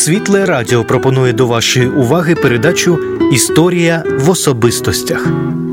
Світле Радіо пропонує до вашої уваги передачу «Історія в особистостях».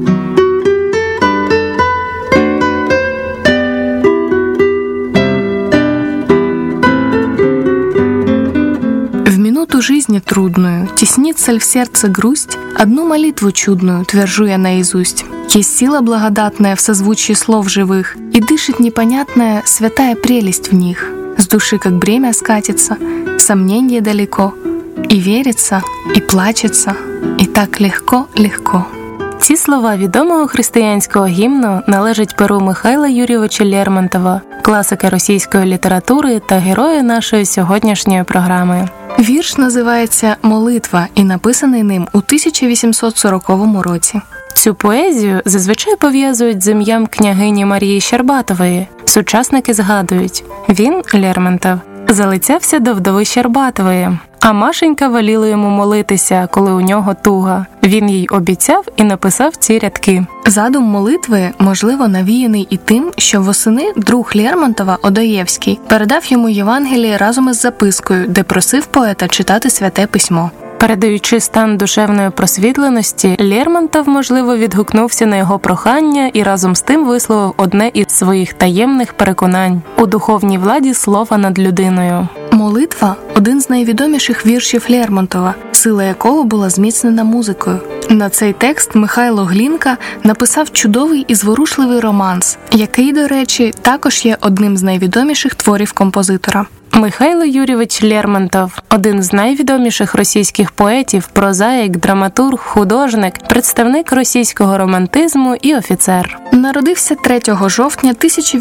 В минуту жизни трудную теснится ль в сердце грусть, одну молитву чудную твержу я наизусть. Есть сила благодатная в созвучии слов живых, и дышит непонятная святая прелесть в них. С души как бремя скатится, сомнение далеко, и верится, и плачется, и так легко. Ці слова відомого християнського гімну належать перу Михайла Юрійовича Лермонтова, класика російської літератури та героя нашої сьогоднішньої програми. Вірш називається «Молитва» і написаний ним у 1840 році. Цю поезію зазвичай пов'язують з ім'ям княгині Марії Щербатової. Сучасники згадують, він, Лермонтов, залицявся до вдови Щербатової, а Машенька воліла йому молитися, коли у нього туга. Він їй обіцяв і написав ці рядки. Задум молитви, можливо, навіяний і тим, що восени друг Лермонтова, Одоєвський, передав йому Євангеліє разом із запискою, де просив поета читати святе письмо. Передаючи стан душевної просвітленості, Лермонтов, можливо, відгукнувся на його прохання і разом з тим висловив одне із своїх таємних переконань – у духовній владі слова над людиною. «Молитва» – один з найвідоміших віршів Лермонтова, сила якого була зміцнена музикою. На цей текст Михайло Глінка написав чудовий і зворушливий романс, який, до речі, також є одним з найвідоміших творів композитора. Михайло Юрійович Лермонтов – один з найвідоміших російських поетів, прозаїк, драматург, художник, представник російського романтизму і офіцер. Народився 3 жовтня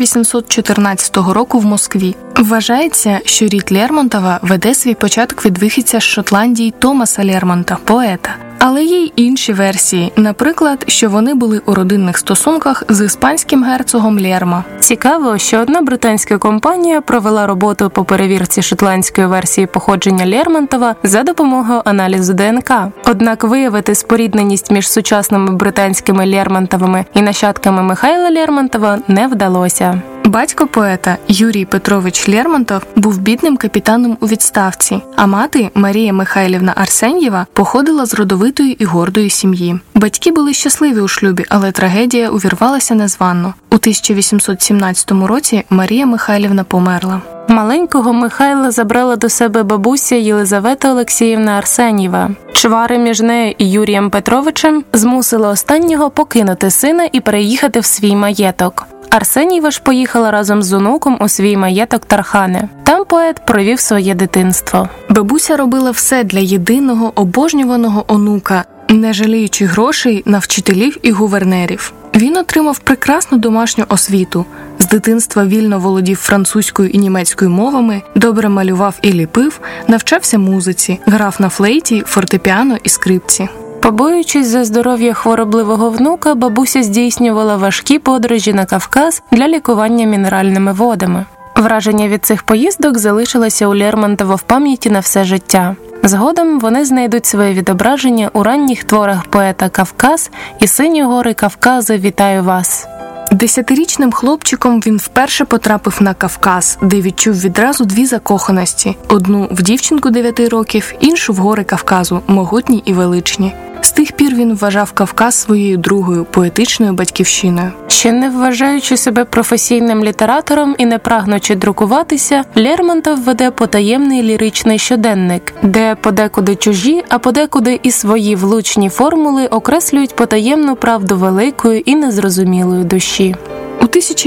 1814 року в Москві. Вважається, що рід Лермонтова веде свій початок від вихідця з Шотландії Томаса Лермонта, поета. Але є й інші версії, наприклад, що вони були у родинних стосунках з іспанським герцогом Лермо. Цікаво, що одна британська компанія провела роботу по перевірці шотландської версії походження Лермонтова за допомогою аналізу ДНК. Однак виявити спорідненість між сучасними британськими Лермонтовими і нащадками Михайла Лермонтова не вдалося. Батько поета Юрій Петрович Лермонтов був бідним капітаном у відставці, а мати Марія Михайлівна Арсеньєва походила з родовитої і гордої сім'ї. Батьки були щасливі у шлюбі, але трагедія увірвалася незвано. У 1817 році Марія Михайлівна померла. Маленького Михайла забрала до себе бабуся Єлизавета Олексіївна Арсеньєва. Чвари між нею і Юрієм Петровичем змусили останнього покинути сина і переїхати в свій маєток. Арсеньєва ж поїхала разом з онуком у свій маєток Тархани. Там поет провів своє дитинство. Бабуся робила все для єдиного обожнюваного онука, не жаліючи грошей на вчителів і гувернерів. Він отримав прекрасну домашню освіту. З дитинства вільно володів французькою і німецькою мовами, добре малював і ліпив, навчався музиці, грав на флейті, фортепіано і скрипці. Побоюючись за здоров'я хворобливого внука, бабуся здійснювала важкі подорожі на Кавказ для лікування мінеральними водами. Враження від цих поїздок залишилося у Лермонтова в пам'яті на все життя. Згодом вони знайдуть своє відображення у ранніх творах поета «Кавказ» і «Сині гори Кавказу, вітаю вас». 10-річним хлопчиком він вперше потрапив на Кавказ, де відчув відразу дві закоханості. Одну в дівчинку 9 років, іншу в гори Кавказу, могутні і величні. З тих пір він вважав Кавказ своєю другою, поетичною батьківщиною. Ще не вважаючи себе професійним літератором і не прагнучи друкуватися, Лермонтов веде потаємний ліричний щоденник, де подекуди чужі, а подекуди і свої влучні формули окреслюють потаємну правду великої і незрозумілої душі. У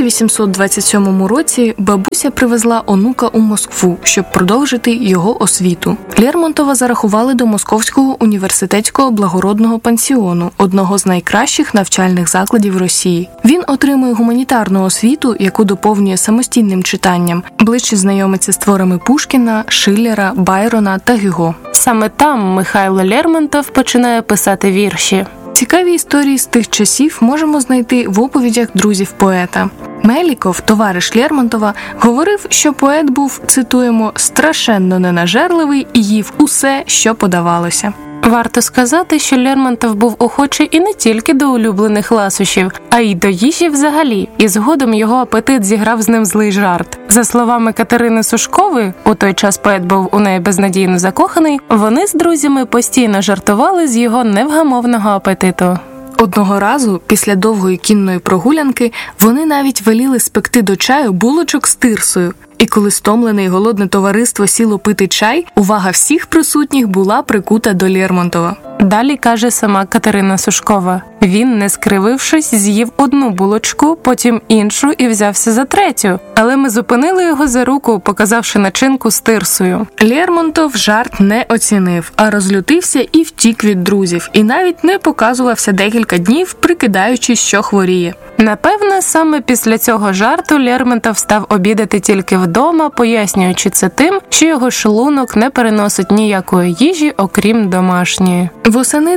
1827 році бабуся привезла онука у Москву, щоб продовжити його освіту. Лермонтова зарахували до Московського університетського благородного пансіону, одного з найкращих навчальних закладів Росії. Він отримує гуманітарну освіту, яку доповнює самостійним читанням, ближче знайомиться з творами Пушкіна, Шиллера, Байрона та Гюго. Саме там Михайло Лермонтов починає писати вірші. Цікаві історії з тих часів можемо знайти в оповідях друзів поета. Меліков, товариш Лермонтова, говорив, що поет був, цитуємо, «страшенно ненажерливий і їв усе, що подавалося». Варто сказати, що Лермонтов був охочий і не тільки до улюблених ласощів, а й до їжі взагалі, і згодом його апетит зіграв з ним злий жарт. За словами Катерини Сушкової, у той час поет був у неї безнадійно закоханий, вони з друзями постійно жартували з його невгамовного апетиту. Одного разу, після довгої кінної прогулянки, вони навіть веліли спекти до чаю булочок з тирсою. І коли стомлене й голодне товариство сіло пити чай, увага всіх присутніх була прикута до Лермонтова. Далі каже сама Катерина Сушкова. Він, не скривившись, з'їв одну булочку, потім іншу і взявся за третю. Але ми зупинили його за руку, показавши начинку з тирсою. Лермонтов жарт не оцінив, а розлютився і втік від друзів. І навіть не показувався декілька днів, прикидаючись, що хворіє. Напевне, саме після цього жарту Лермонтов став обідати тільки вдома, пояснюючи це тим, що його шлунок не переносить ніякої їжі, окрім домашньої. Восени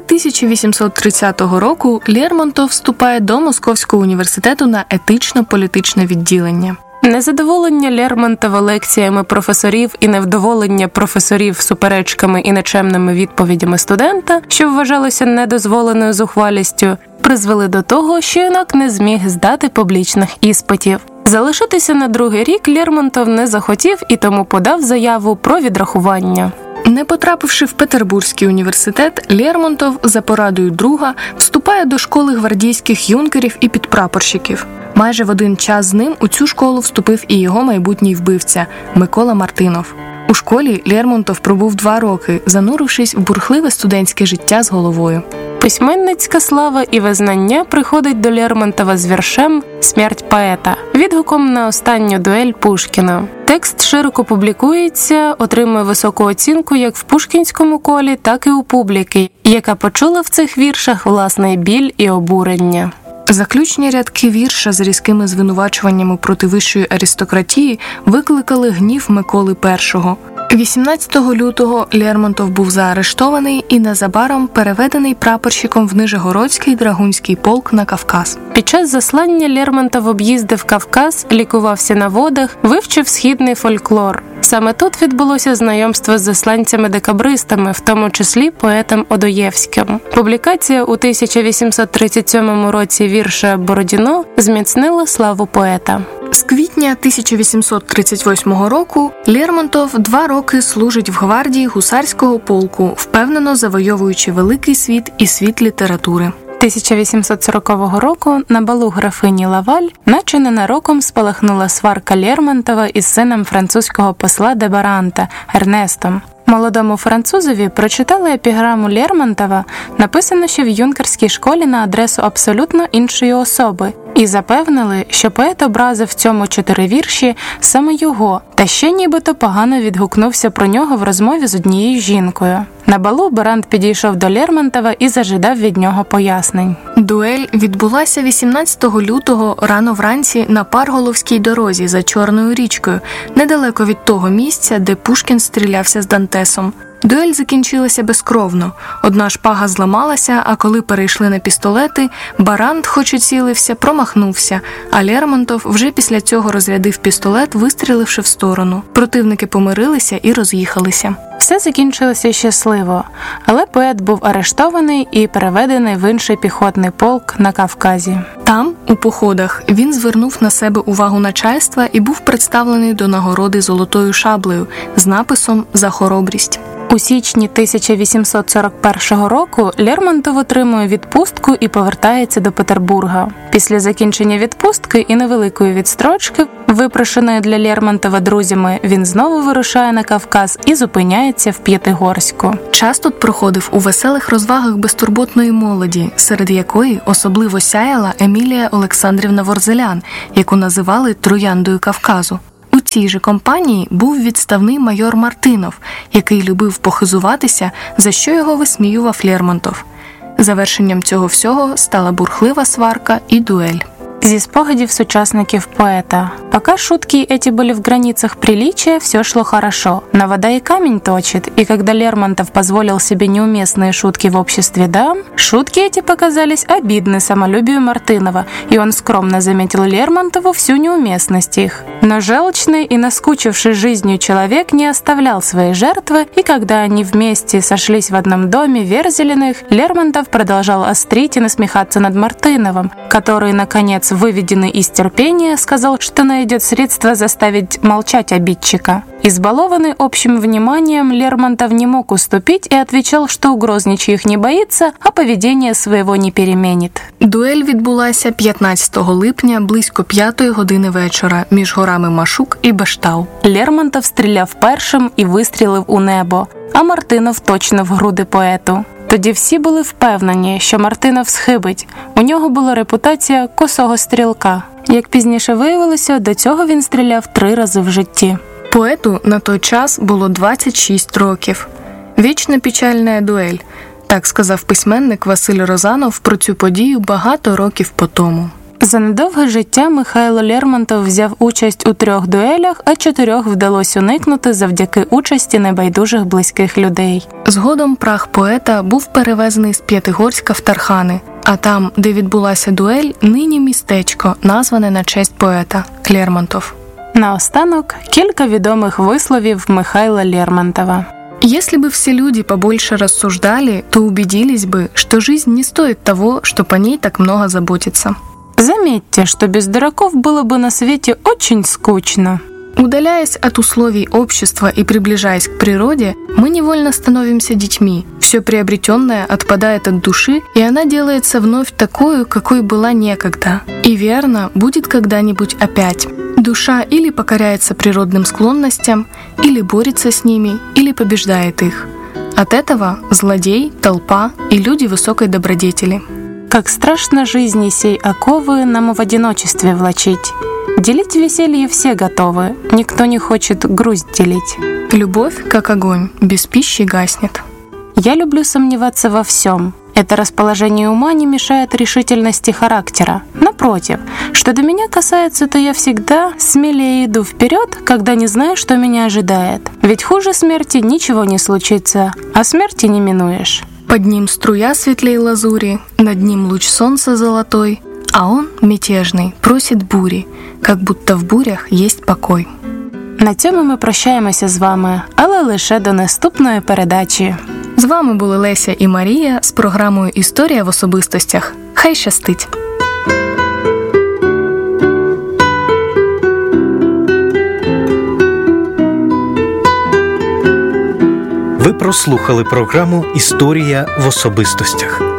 1830 року Лермонтов вступає до Московського університету на етично-політичне відділення. Незадоволення Лермонтова лекціями професорів і невдоволення професорів суперечками і нечемними відповідями студента, що вважалося недозволеною зухвалістю, призвели до того, що юнак не зміг здати публічних іспитів. Залишитися на другий рік Лермонтов не захотів і тому подав заяву про відрахування. Не потрапивши в Петербурзький університет, Лермонтов за порадою друга вступає до школи гвардійських юнкерів і підпрапорщиків. Майже в один час з ним у цю школу вступив і його майбутній вбивця Микола Мартинов. У школі Лермонтов пробув 2 роки, занурившись в бурхливе студентське життя з головою. Письменницька слава і визнання приходить до Лермонтова з віршем «Смерть поета» відгуком на останню дуель Пушкіна. Текст широко публікується, отримує високу оцінку як в пушкінському колі, так і у публіки, яка почула в цих віршах власний біль і обурення. Заключні рядки вірша з різкими звинувачуваннями проти вищої аристократії викликали гнів Миколи І. 18 лютого Лермонтов був заарештований і незабаром переведений прапорщиком в Нижегородський драгунський полк на Кавказ. Під час заслання Лермонтов об'їздив Кавказ, лікувався на водах, вивчив східний фольклор. Саме тут відбулося знайомство з засланцями-декабристами, в тому числі поетом Одоєвським. Публікація у 1837 році вірша «Бородіно» зміцнила славу поета. З квітня 1838 року Лермонтов 2 роки служить в гвардії гусарського полку, впевнено завойовуючи великий світ і світ літератури. 1840 року на балу графині Лаваль наче ненароком спалахнула сварка Лермонтова із сином французького посла де Баранта Ернестом. Молодому французові прочитали епіграму Лермонтова, написану ще в юнкерській школі на адресу абсолютно іншої особи, і запевнили, що поет образив в цьому 4 вірші саме його, та ще нібито погано відгукнувся про нього в розмові з однією жінкою. На балу Барант підійшов до Лермонтова і зажидав від нього пояснень. Дуель відбулася 18 лютого рано вранці на Парголовській дорозі за Чорною річкою, недалеко від того місця, де Пушкін стрілявся з Дантесом. Дуель закінчилася безкровно. Одна шпага зламалася, а коли перейшли на пістолети, Барант, хоч і цілився, промахнувся, а Лермонтов вже після цього розрядив пістолет, вистріливши в сторону. Противники помирилися і роз'їхалися. Все закінчилося щасливо, але поет був арештований і переведений в інший піхотний полк на Кавказі. Там, у походах, він звернув на себе увагу начальства і був представлений до нагороди золотою шаблею з написом «За хоробрість». У січні 1841 року Лермонтов отримує відпустку і повертається до Петербурга. Після закінчення відпустки і невеликої відстрочки, випрошеної для Лермонтова друзями, він знову вирушає на Кавказ і зупиняється в П'ятигорську. Час тут проходив у веселих розвагах безтурботної молоді, серед якої особливо сяяла Емілія Олександрівна Ворзелян, яку називали «Трояндою Кавказу». У цій же компанії був відставний майор Мартинов, який любив похизуватися, за що його висміював Лермонтов. Завершенням цього всього стала бурхлива сварка і дуель. Зі спогадів сучасників поэта. Пока шутки эти были в границах приличия, все шло хорошо. Но вода и камень точит, и когда Лермонтов позволил себе неуместные шутки в обществе дам, шутки эти показались обидны самолюбию Мартынова, и он скромно заметил Лермонтову всю неуместность их. Но желчный и наскучивший жизнью человек не оставлял своей жертвы, и когда они вместе сошлись в одном доме Верзелиных, Лермонтов продолжал острить и насмехаться над Мартыновым, который, наконец, выведенный из терпения, сказал, что найдет средство заставить молчать обидчика. Избалованный общим вниманием, Лермонтов не мог уступить и отвечал, что угроз ничьих не боится, а поведение своего не переменит. Дуель відбулася 15 липня близько 5 години вечора між горами Машук і Бештау. Лермонтов стріляв першим і вистрілив у небо, а Мартинов точно в груди поету. Тоді всі були впевнені, що Мартинов схибить. У нього була репутація косого стрілка. Як пізніше виявилося, до цього він стріляв 3 рази в житті. Поету на той час було 26 років. «Вічна печальна дуель», так сказав письменник Василь Розанов про цю подію багато років по тому. За недовге життя Михайло Лермонтов взяв участь у 3 дуелях, а 4 вдалося уникнути завдяки участі небайдужих близьких людей. Згодом прах поета був перевезений з П'ятигорська в Тархани, а там, де відбулася дуель, нині містечко, назване на честь поета – Лермонтов. Наостанок кілька відомих висловів Михайла Лермонтова. Если бы все люди побольше рассуждали, то убедились бы, что жизнь не стоит того, чтобы о ней так много заботиться. Заметьте, что без дураков было бы на свете очень скучно. Удаляясь от условий общества и приближаясь к природе, мы невольно становимся детьми. Все приобретенное отпадает от души, и она делается вновь такой, какой была некогда. И верно, будет когда-нибудь опять. Душа или покоряется природным склонностям, или борется с ними, или побеждает их. От этого злодей, толпа и люди высокой добродетели. Как страшно жизни сей оковы нам в одиночестве влачить. Делить веселье все готовы, никто не хочет грусть делить. Любовь, как огонь, без пищи гаснет. Я люблю сомневаться во всем. Это расположение ума не мешает решительности характера. Напротив, что до меня касается, то я всегда смелее иду вперед, когда не знаю, что меня ожидает. Ведь хуже смерти ничего не случится, а смерти не минуешь. Под ним струя светлей лазури, над ним луч солнца золотой, а он, мятежный, просит бури, как будто в бурях есть покой. На цьому ми прощаємося з вами, але лише до наступної передачі. З вами були Леся і Марія з програмою «Історія в особистостях». Хай щастить! Ви прослухали програму «Історія в особистостях».